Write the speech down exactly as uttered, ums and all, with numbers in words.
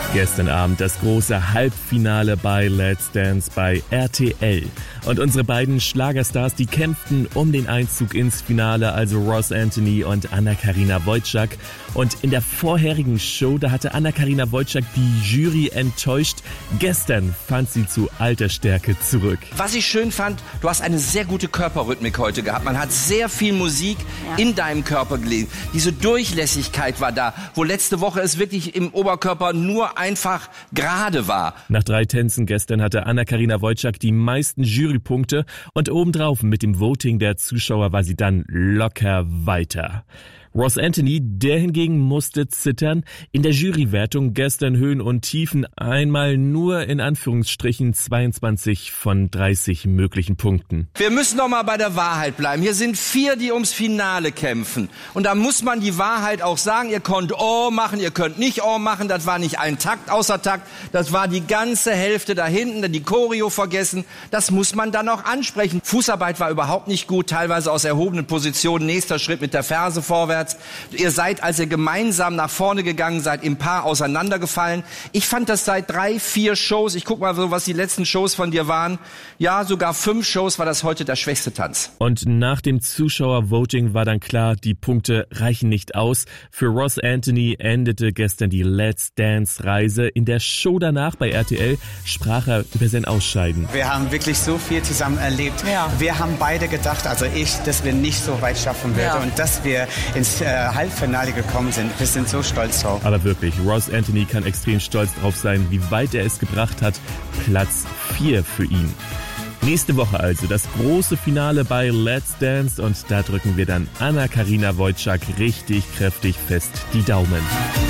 Gestern Abend das große Halbfinale bei Let's Dance bei R T L. Und unsere beiden Schlagerstars, die kämpften um den Einzug ins Finale, also Ross Anthony und Anna-Karina Wojcik. Und in der vorherigen Show, da hatte Anna-Karina Wojcik die Jury enttäuscht. Gestern fand sie zu alter Stärke zurück. Was ich schön fand, du hast eine sehr gute Körperrhythmik heute gehabt. Man hat sehr viel Musik ja. in deinem Körper gelesen. Diese Durchlässigkeit war da, wo letzte Woche es wirklich im Oberkörper nur einfach gerade war. Nach drei Tänzen gestern hatte Anna-Karina Wojcik die meisten Jurypunkte und obendrauf mit dem Voting der Zuschauer war sie dann locker weiter. Ross Anthony, der hingegen musste zittern. In der Jurywertung gestern Höhen und Tiefen, einmal nur in Anführungsstrichen zweiundzwanzig von dreißig möglichen Punkten. Wir müssen noch mal bei der Wahrheit bleiben. Hier sind vier, die ums Finale kämpfen. Und da muss man die Wahrheit auch sagen. Ihr könnt Oh machen, ihr könnt nicht Oh machen. Das war nicht ein Takt außer Takt. Das war die ganze Hälfte da hinten, die Choreo vergessen. Das muss man dann auch ansprechen. Fußarbeit war überhaupt nicht gut, teilweise aus erhobenen Positionen. Nächster Schritt mit der Ferse vorwärts. Ihr seid, als ihr gemeinsam nach vorne gegangen seid, im Paar auseinandergefallen. Ich fand das seit drei, vier Shows, ich guck mal so, was die letzten Shows von dir waren. Ja, sogar fünf Shows war das heute der schwächste Tanz. Und nach dem Zuschauervoting war dann klar, die Punkte reichen nicht aus. Für Ross Anthony endete gestern die Let's Dance Reise. In der Show danach bei R T L sprach er über sein Ausscheiden. Wir haben wirklich so viel zusammen erlebt. Ja. Wir haben beide gedacht, also ich, dass wir nicht so weit schaffen würden ja. und dass wir ins äh, Halbfinale gekommen sind. Wir sind so stolz drauf. Aber wirklich, Ross Anthony kann extrem stolz drauf sein, wie weit er es gebracht hat. Platz vier für ihn. Nächste Woche also das große Finale bei Let's Dance und da drücken wir dann Anna-Karina Wojcik richtig kräftig fest die Daumen.